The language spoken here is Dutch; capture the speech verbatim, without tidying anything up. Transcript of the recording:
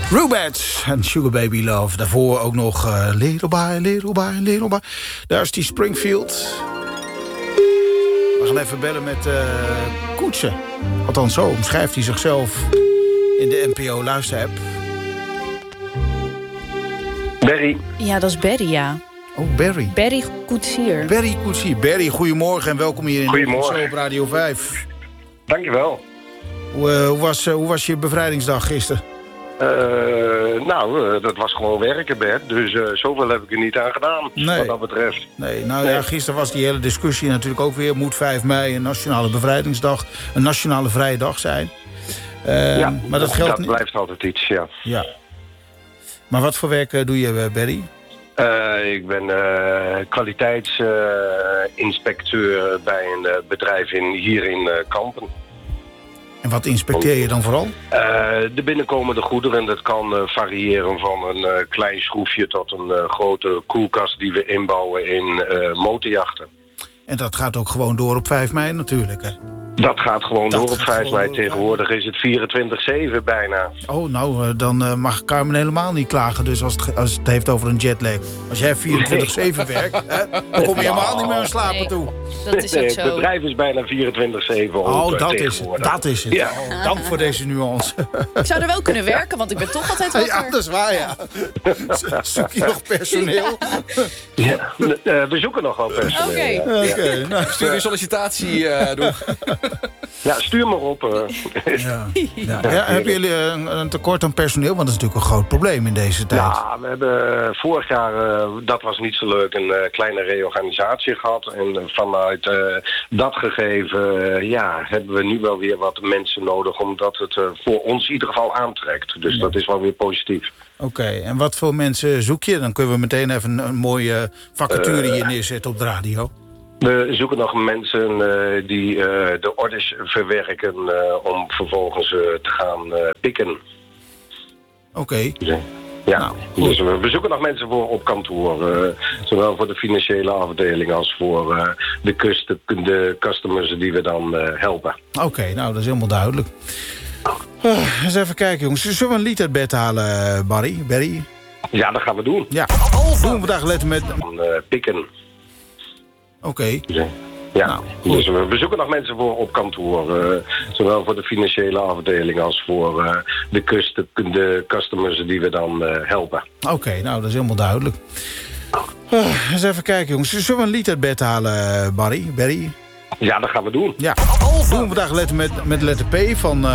Rubats en Sugar Baby Love. Daarvoor ook nog uh, Little by, Little by, Little by. Daar is die Springfield. We gaan even bellen met uh, Koetsen. Althans, zo omschrijft hij zichzelf in de N P O luisterapp. Barry. Ja, dat is Barry, ja. Oh, Barry. Barry Koetsier. Barry Koetsier. Barry, goedemorgen en welkom hier in Goedemorgen. de op Radio vijf. Dankjewel. Hoe, uh, hoe, was, uh, hoe was je bevrijdingsdag gisteren? Uh, nou, uh, dat was gewoon werken, Bert. Dus uh, zoveel heb ik er niet aan gedaan, nee. wat dat betreft. Nee, nou nee. ja, gisteren was die hele discussie natuurlijk ook weer. Moet vijf mei een nationale bevrijdingsdag, een nationale vrije dag zijn? Uh, ja, maar dat geldt dat niet. blijft altijd iets, ja. Ja. Maar wat voor werk uh, doe je, uh, Barry? Uh, ik ben uh, kwaliteitsinspecteur uh, bij een uh, bedrijf in, hier in uh, Kampen. En wat inspecteer je dan vooral? Uh, de binnenkomende goederen, dat kan uh, variëren van een uh, klein schroefje tot een uh, grote koelkast die we inbouwen in uh, motorjachten. En dat gaat ook gewoon door op vijf mei natuurlijk, hè? Dat gaat gewoon dat door op vijf mei. Door... Tegenwoordig is het vierentwintig zeven bijna. Oh, nou, uh, dan uh, mag Carmen helemaal niet klagen dus als het, als het heeft over een jetlag. Als jij vierentwintig zeven nee. werkt, hè, dan kom je helemaal niet meer aan slapen nee. toe. Dat is ook nee, zo. Het bedrijf is bijna vierentwintig zeven. Oh, dat is het. Dat is het. Ja. Oh, dank voor deze nuance. Ik zou er wel kunnen werken, want ik ben toch altijd wakker. Ja, dat is waar, ja. Zoek je nog personeel? Ja. Ja. Uh, we zoeken nog wel personeel. Oké. Ja. Okay. Okay. Ja. Nou, stuur een sollicitatie uh, doen. Ja, stuur maar op. Uh. Ja. Ja. Ja, hebben jullie een, een tekort aan personeel? Want dat is natuurlijk een groot probleem in deze tijd. Ja, we hebben vorig jaar, uh, dat was niet zo leuk, een uh, kleine reorganisatie gehad. En uh, vanuit uh, dat gegeven, uh, ja, hebben we nu wel weer wat mensen nodig, omdat het uh, voor ons in ieder geval aantrekt. Dus ja. Dat is wel weer positief. Oké, okay. En wat voor mensen zoek je? Dan kunnen we meteen even een, een mooie vacature uh, hier neerzetten op de radio. We zoeken nog mensen uh, die uh, de orders verwerken uh, om vervolgens uh, te gaan uh, pikken. Oké. Okay. Ja, ja. Nou, dus we, we zoeken nog mensen voor op kantoor. Uh, zowel voor de financiële afdeling als voor uh, de, kust, de customers die we dan uh, helpen. Oké, okay, nou dat is helemaal duidelijk. Uh, eens even kijken jongens. Zullen we een lied uit bed halen, Barry? Barry? Ja, dat gaan we doen. Ja, doen we vandaag letten met... Uh, pikken. Oké. Okay. Ja, ja. Nou, dus we, we zoeken nog mensen voor op kantoor. Uh, zowel voor de financiële afdeling als voor uh, de, kust, de customers die we dan uh, helpen. Oké, okay, nou dat is helemaal duidelijk. Uh, eens even kijken jongens. Zullen we een lied uit bed halen, Barry? Barry? Ja, dat gaan we doen. Ja, doen we vandaag letten met, met letter P van... Uh,